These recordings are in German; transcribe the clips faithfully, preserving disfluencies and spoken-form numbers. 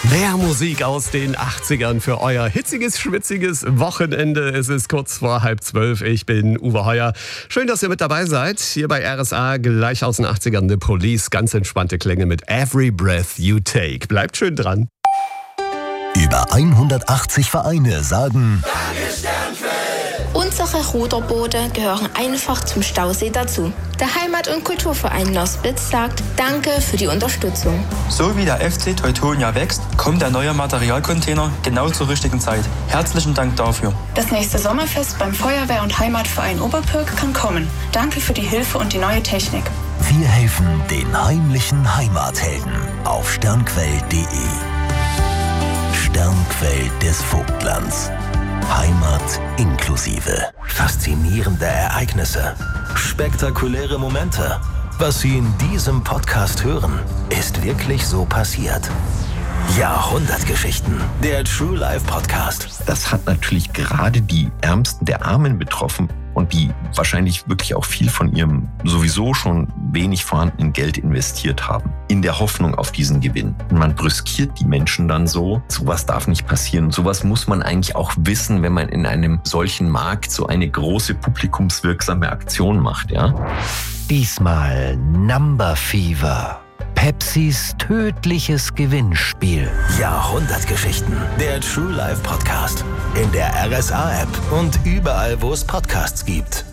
Mehr Musik aus den achtzigern für euer hitziges, schwitziges Wochenende. Es ist kurz vor halb zwölf. Ich bin Uwe Heuer. Schön, dass ihr mit dabei seid. Hier bei R S A gleich aus den achtzigern The Police. Ganz entspannte Klänge mit Every Breath You Take. Bleibt schön dran. Über hundertachtzig Vereine sagen: Unsere Ruderboote gehören einfach zum Stausee dazu. Der Heimat- und Kulturverein Nospitz sagt Danke für die Unterstützung. So wie der F C Teutonia wächst, kommt der neue Materialcontainer genau zur richtigen Zeit. Herzlichen Dank dafür. Das nächste Sommerfest beim Feuerwehr- und Heimatverein Oberpürk kann kommen. Danke für die Hilfe und die neue Technik. Wir helfen den heimlichen Heimathelden auf sternquell punkt de. Sternquell des Vogtlands. Heimat inklusive. Faszinierende Ereignisse. Spektakuläre Momente. Was Sie in diesem Podcast hören, ist wirklich so passiert. Jahrhundertgeschichten. Der True Life Podcast. Das hat natürlich gerade die Ärmsten der Armen betroffen und die wahrscheinlich wirklich auch viel von ihrem sowieso schon wenig vorhandenen Geld investiert haben, in der Hoffnung auf diesen Gewinn. Und man brüskiert die Menschen dann so. Sowas darf nicht passieren. Sowas muss man eigentlich auch wissen, wenn man in einem solchen Markt so eine große publikumswirksame Aktion macht, ja? Diesmal Number Fever. Pepsis tödliches Gewinnspiel. Jahrhundertgeschichten. Der True Life Podcast. In der R S A-App und überall, wo es Podcasts gibt.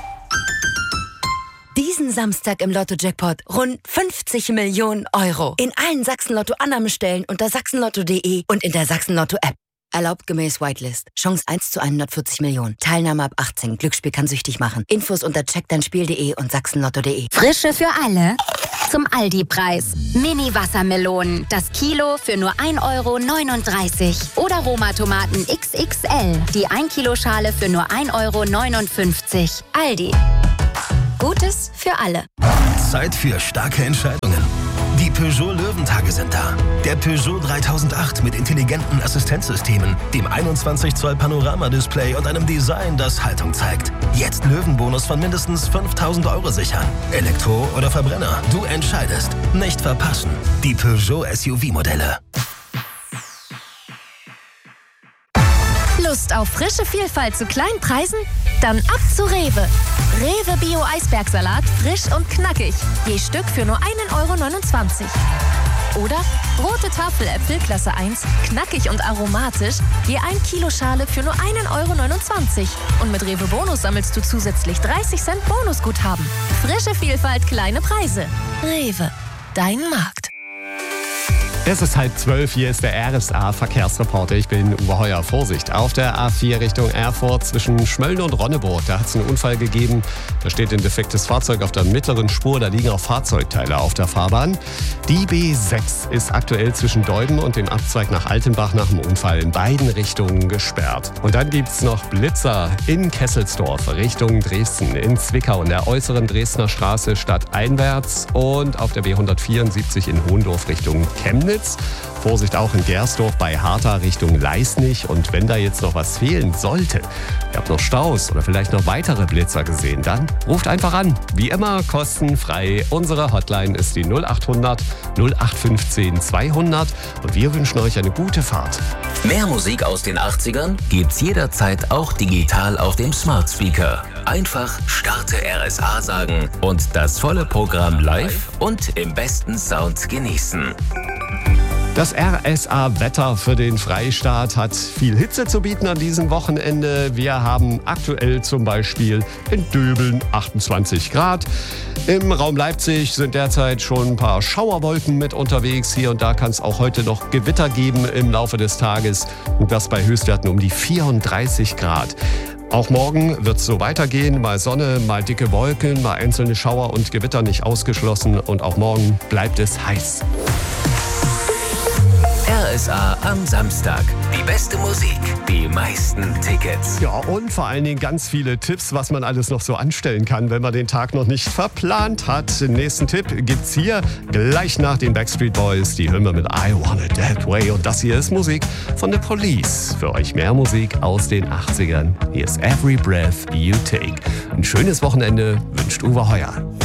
Diesen Samstag im Lotto-Jackpot rund fünfzig Millionen Euro. In allen Sachsen-Lotto-Annahmestellen unter sachsenlotto punkt de und in der Sachsen-Lotto-App. Erlaubt gemäß Whitelist. Chance eins zu hundertvierzig Millionen. Teilnahme ab achtzehn. Glücksspiel kann süchtig machen. Infos unter check dein spiel punkt de und sachsenlotto punkt de. Frische für alle. Zum Aldi-Preis. Mini-Wassermelonen. Das Kilo für nur ein Euro neununddreißig. Oder Roma-Tomaten X X L. Die ein Kilo Schale für nur ein Euro neunundfünfzig. Aldi. Gutes für alle. Zeit für starke Entscheidungen. Die Peugeot Löwentage sind da. Der Peugeot dreitausendacht mit intelligenten Assistenzsystemen, dem einundzwanzig Zoll Panorama-Display und einem Design, das Haltung zeigt. Jetzt Löwenbonus von mindestens fünftausend Euro sichern. Elektro oder Verbrenner, du entscheidest. Nicht verpassen. Die Peugeot S U V-Modelle. Lust auf frische Vielfalt zu kleinen Preisen? Dann ab zu Rewe. Rewe Bio Eisbergsalat, frisch und knackig. Je Stück für nur ein Euro neunundzwanzig. Oder rote Tafeläpfel Klasse eins, knackig und aromatisch, je ein Kilo Schale für nur ein Euro neunundzwanzig. Und mit Rewe Bonus sammelst du zusätzlich dreißig Cent Bonusguthaben. Frische Vielfalt, kleine Preise. Rewe, dein Markt. Es ist halb zwölf, hier ist der R S A-Verkehrsreporter. Ich bin Uwe Heuer. Vorsicht, auf der A vier Richtung Erfurt zwischen Schmölln und Ronneburg. Da hat es einen Unfall gegeben. Da steht ein defektes Fahrzeug auf der mittleren Spur. Da liegen auch Fahrzeugteile auf der Fahrbahn. Die B sechs ist aktuell zwischen Deuben und dem Abzweig nach Altenbach nach dem Unfall in beiden Richtungen gesperrt. Und dann gibt es noch Blitzer in Kesselsdorf Richtung Dresden, in Zwickau in der äußeren Dresdner Straße stadteinwärts und auf der B hundertvierundsiebzig in Hohendorf Richtung Chemnitz. Vorsicht auch in Gersdorf bei Hartha Richtung Leisnig. Und wenn da jetzt noch was fehlen sollte, ihr habt noch Staus oder vielleicht noch weitere Blitzer gesehen, dann ruft einfach an. Wie immer kostenfrei. Unsere Hotline ist die null achthundert null acht fünfzehn zweihundert und wir wünschen euch eine gute Fahrt. Mehr Musik aus den achtzigern gibt's jederzeit auch digital auf dem Smart Speaker. Einfach Starte R S A sagen und das volle Programm live und im besten Sound genießen. Das R S A-Wetter für den Freistaat hat viel Hitze zu bieten an diesem Wochenende. Wir haben aktuell zum Beispiel in Döbeln achtundzwanzig Grad. Im Raum Leipzig sind derzeit schon ein paar Schauerwolken mit unterwegs. Hier und da kann es auch heute noch Gewitter geben im Laufe des Tages. Und das bei Höchstwerten um die vierunddreißig Grad. Auch morgen wird es so weitergehen. Mal Sonne, mal dicke Wolken, mal einzelne Schauer und Gewitter nicht ausgeschlossen. Und auch morgen bleibt es heiß. R S A am Samstag. Die beste Musik, die meisten Tickets. Ja, und vor allen Dingen ganz viele Tipps, was man alles noch so anstellen kann, wenn man den Tag noch nicht verplant hat. Den nächsten Tipp gibt's hier gleich nach den Backstreet Boys. Die hören wir mit I Want It That Way. Und das hier ist Musik von The Police. Für euch mehr Musik aus den achtzigern. Hier ist Every Breath You Take. Ein schönes Wochenende wünscht Uwe Heuer.